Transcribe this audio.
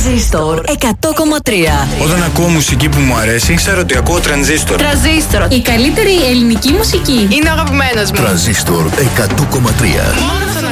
Τρανζίστορ 100,3. Όταν ακούω μουσική που μου αρέσει, ξέρω ότι ακούω Τρανζίστορ. Τρανζίστορ. Η καλύτερη ελληνική μουσική. Είναι ο αγαπημένος μου. Τρανζίστορ 100,3. Μόνο στον